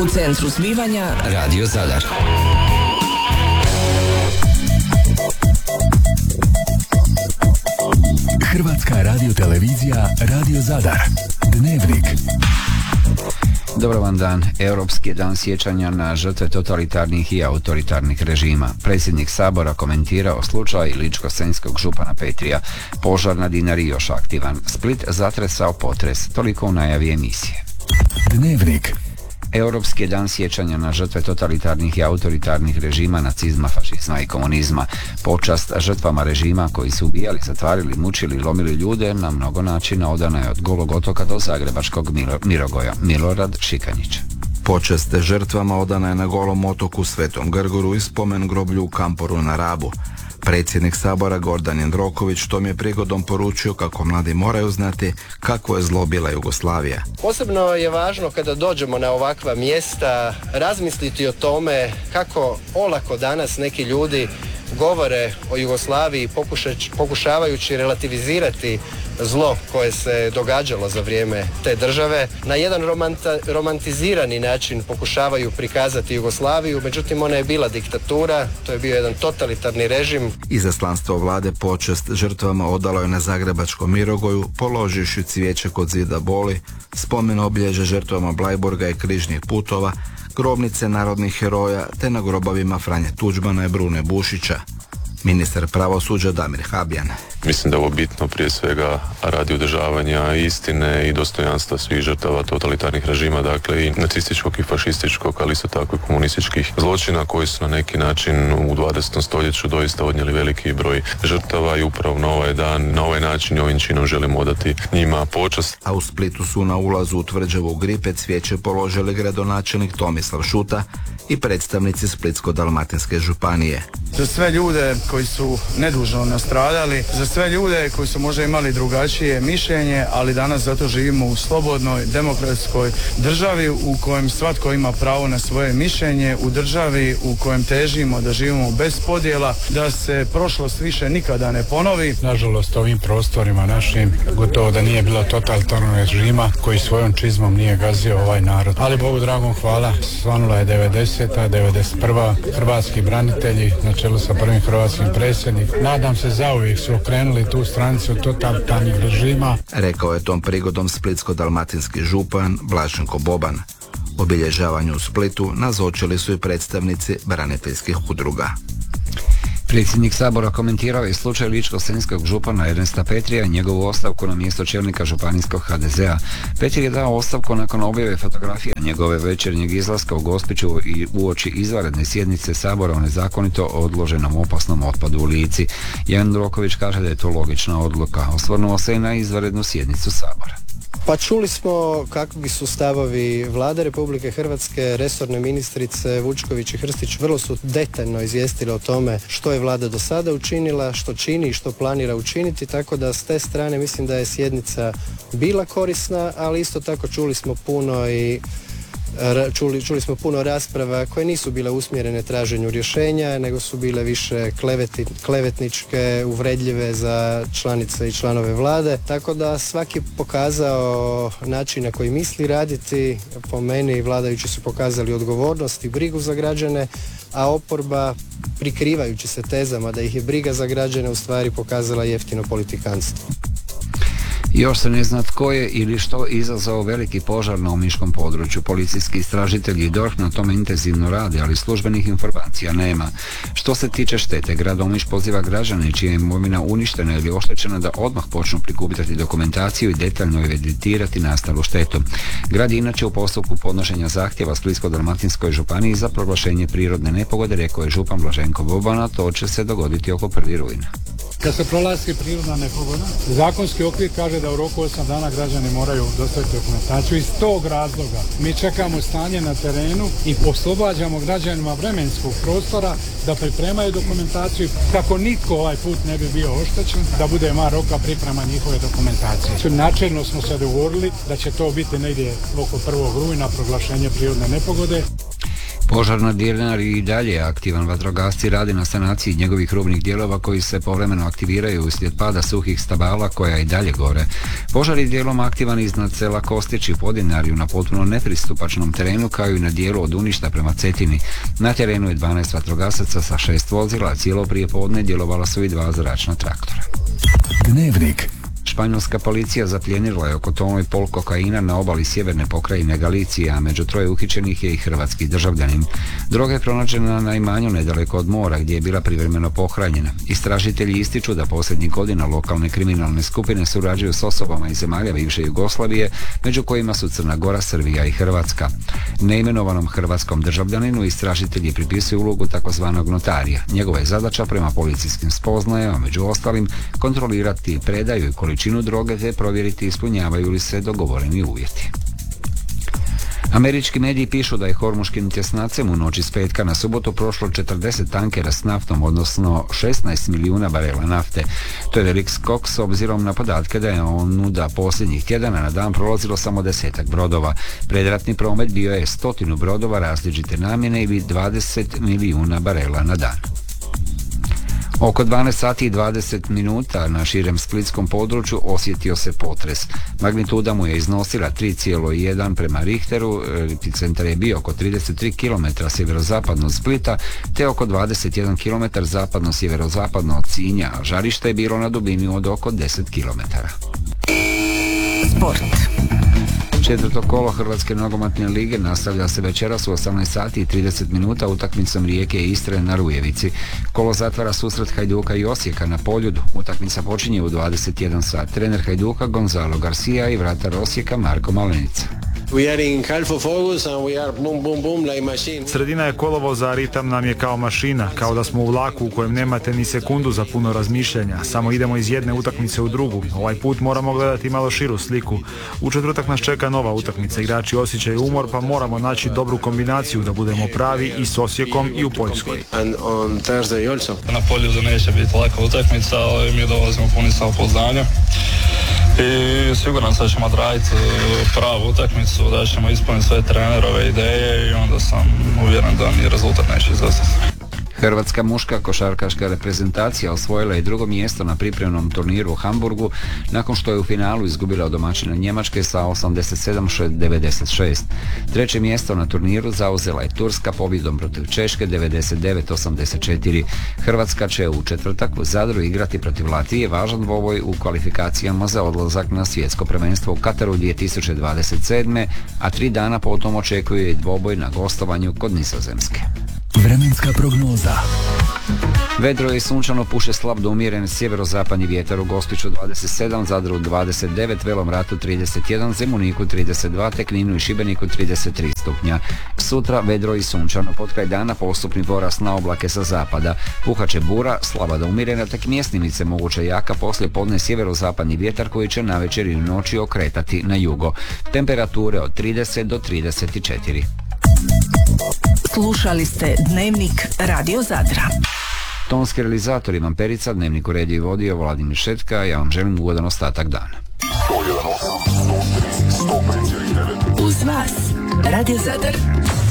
U centru zbivanja Radio Zadar. Hrvatska radiotelevizija Radio Zadar. Dnevnik. Dobar vam dan. Europski dan sjećanja na žrtve totalitarnih i autoritarnih režima. Predsjednik Sabora komentirao slučaj ličko-senjskog župana Petrija. Požar na Dinari još aktivan. Split zatresao potres. Toliko u najavi emisije. Dnevnik. Europski dan sjećanja na žrtve totalitarnih i autoritarnih režima, nacizma, fašizma i komunizma. Počast žrtvama režima koji su ubijali, zatvarili, mučili i lomili ljude na mnogo načina odana je od Golog otoka do zagrebačkog Mirogoja. Milorad Šikanjić. Počast žrtvama odana je na Golom otoku, Svetom Grgoru i spomen groblju u Kamporu na Rabu. Predsjednik Sabora Gordan Jandroković tom je prigodom poručio kako mladi moraju znati kako je zlo bila Jugoslavija. Posebno je važno kada dođemo na ovakva mjesta razmisliti o tome kako olako danas neki ljudi govore o Jugoslaviji pokušavajući relativizirati zlo koje se događalo za vrijeme te države. Na jedan romantizirani način pokušavaju prikazati Jugoslaviju, međutim ona je bila diktatura, to je bio jedan totalitarni režim. Izaslanstvo vlade počast žrtvama odalo je na zagrebačkom Mirogoju, položivši cvijeće kod zida boli, spomen obilježe žrtvama Bleiburga i križnih putova, grobnice narodnih heroja te na grobovima Franje Tuđmana i Brune Bušića. Ministar pravosuđa Damir Habjan. Mislim da je ovo bitno prije svega radi održavanja istine i dostojanstva svih žrtava totalitarnih režima, dakle i nacističkog i fašističkog, ali isto tako i komunističkih zločina koji su na neki način u 20. stoljeću doista odnijeli veliki broj žrtava i upravo na ovaj dan, na ovaj način i ovim činom želimo odati njima počast. A u Splitu su na ulazu u tvrđavu Gripe cvijeće položili gradonačelnik Tomislav Šuta i predstavnici Splitsko-dalmatinske županije. Za sve ljude koji su nedužno nastradali, za sve ljude koji su možda imali drugačije mišljenje, ali danas zato živimo u slobodnoj, demokratskoj državi u kojem svatko ima pravo na svoje mišljenje, u državi u kojem težimo da živimo bez podjela, da se prošlost više nikada ne ponovi. Nažalost, ovim prostorima našim gotovo da nije bilo totalitarnog režima koji svojom čizmom nije gazio ovaj narod. Ali Bogu dragom hvala, svanula je 90. 91. Hrvatski branitelji na čelu sa prvim hrvatskim predsjednikom. Nadam se zauvijek su okrenuli tu stranicu totalitarnih režima. Rekao je tom prigodom splitsko-dalmatinski župan Blaženko Boban. Obilježavanju u Splitu nazočili su i predstavnici braniteljskih udruga. Predsjednik Sabora komentirao je slučaj ličko-senjskog župana Ernesta Petrija i njegovu ostavku na mjesto čelnika županijskog HDZ-a. Petrij je dao ostavku nakon objave fotografija njegove večernjeg izlaska u Gospiću i uoči izvanredne sjednice Sabora o nezakonito odloženom opasnom otpadu u Lici. Jandroković kaže da je to logična odluka. Osvrnuo se i na izvanrednu sjednicu Sabora. Pa čuli smo kakvi su stavovi Vlade Republike Hrvatske, resorne ministrice Vučković i Hrstić vrlo su detaljno izvijestile o tome što je Vlada do sada učinila, što čini i što planira učiniti, tako da s te strane mislim da je sjednica bila korisna, ali isto tako čuli smo puno rasprava koje nisu bile usmjerene traženju rješenja, nego su bile više klevetničke, uvredljive za članice i članove vlade. Tako da svaki pokazao način na koji misli raditi. Po meni vladajući su pokazali odgovornost i brigu za građane, a oporba prikrivajući se tezama da ih je briga za građane u stvari pokazala jeftino politikanstvo. Još se ne zna tko je ili što izazvao veliki požar na omiškom području. Policijski istražitelji i DORH na tome intenzivno rade, ali službenih informacija nema. Što se tiče štete, grad Omiš poziva građane čija je imovina uništena ili oštećena da odmah počnu prikupiti dokumentaciju i detaljno evidentirati nastalu štetu. Grad je inače u postupku podnošenja zahtjeva Splitsko-dalmatinskoj županiji za proglašenje prirodne nepogode, rekao je župan Blaženko Boban, to će se dogoditi oko 1. rujna. Kad se proglasi prirodna nepogoda, zakonski okvir kaže da u roku 8 dana građani moraju dostaviti dokumentaciju. Iz tog razloga mi čekamo stanje na terenu i oslobađamo građanima vremenskog prostora da pripremaju dokumentaciju kako nitko ovaj put ne bi bio oštećen, da bude mar roka priprema njihove dokumentacije. Načelno smo se dogovorili da će to biti negdje oko 1. rujna proglašenje prirodne nepogode. Požar na Dinari i dalje je aktivan. Vatrogasci rade na sanaciji njegovih rubnih dijelova koji se povremeno aktiviraju uslijed pada suhih stabala koja i dalje gore. Požar je dijelom aktivan iznad sela Kostići u Podinarju na potpuno nepristupačnom terenu kao i na dijelu od Uništa prema Cetini. Na terenu je 12 vatrogasaca sa 6 vozila, a cijelo prije podne djelovala su i 2 zračna traktora. Dnevnik. Španjolska policija zapljenila je oko tonu i pol kokaina na obali sjeverne pokrajine Galicije, a među 3 uhićenih je i hrvatski državljanin. Droga je pronađena na imanju nedaleko od mora gdje je bila privremeno pohranjena. Istražitelji ističu da posljednjih godina lokalne kriminalne skupine surađuju s osobama iz zemalja bivše Jugoslavije, među kojima su Crna Gora, Srbija i Hrvatska. Neimenovanom hrvatskom državljaninu istražitelji pripisuju ulogu takozvanog notarija. Njegova je zadaća prema policijskim spoznajama, među ostalim, kontrolirati predaju i količinu droge te provjeriti ispunjavaju li se dogovoreni uvjeti. Američki mediji pišu da je Hormuškim tjesnacem u noći s petka na subotu prošlo 40 tankera s naftom, odnosno 16 milijuna barela nafte. To je velik skok s obzirom na podatke da je onuda posljednjih tjedana na dan prolazilo samo 10 brodova. Predratni promet bio je 100 brodova različite namjene i 20 milijuna barela na dan. Oko 12 sati i 20 minuta na širem splitskom području osjetio se potres. Magnituda mu je iznosila 3,1 prema Richteru, epicentar je bio oko 33 km sjeverozapadno od Splita te oko 21 km zapadno-sjeverozapadno od Sinja, a žarište je bilo na dubini od oko 10 km. Sport. Četvrto kolo Hrvatske nogometne lige nastavlja se večeras u 18 sati i 30 minuta utakmicom Rijeke i Istre na Rujevici. Kolo zatvara susret Hajduka i Osijeka na Poljudu. Utakmica počinje u 21 sat. Trener Hajduka Gonzalo Garcia i vratar Osijeka Marko Malenica. Sredina je kolovoza, a ritam nam je kao mašina, kao da smo u vlaku u kojem nemate ni sekundu za puno razmišljanja. Samo idemo iz jedne utakmice u drugu. Ovaj put moramo gledati malo širu sliku. U četvrtak nas čeka nova utakmica. Igrači osjećaju umor, pa moramo naći dobru kombinaciju da budemo pravi i s Osijekom i u Poljskoj. Na Poljudu neće biti laka utakmica, ali mi dolazimo puni samopouzdanja. I siguran sam da ćemo odraditi pravu utakmicu, da ćemo ispuniti sve trenerove ideje i onda sam uvjeren da ni rezultat neće izostati. Hrvatska muška košarkaška reprezentacija osvojila je 2. mjesto na pripremnom turniru u Hamburgu nakon što je u finalu izgubila od domaćina Njemačke sa 87-96. 3. mjesto na turniru zauzela je Turska pobjedom protiv Češke 99-84. Hrvatska će u četvrtak u Zadru igrati protiv Latvije važan dvoboj u kvalifikacijama za odlazak na svjetsko prvenstvo u Kataru 2027. a 3 dana potom očekuje i dvoboj na gostovanju kod Nizozemske. Vremenska prognoza. Vedro i sunčano, puše slab do umjeren sjeverozapadni vjetar, u Gospiću 27, Zadru 29, Velom Ratu 31, Zemuniku 32, te Kninu i Šibeniku 33 stupnja. Sutra vedro i sunčano, potkraj dana postupni porast na oblake sa zapada. Puhaće bura, slaba do umjerena, tek mjesnimice moguće jaka, poslije podne sjeverozapadni vjetar koji će navečer i u noći okretati na jugo. Temperature od 30 do 34. Slušali ste Dnevnik Radio Zadra. Tonski realizator Ivan Perica, Dnevnik uredio i vodio Vladimir Šetka, ja vam želim ugodan ostatak dana. Uz vas, Radio Zadar.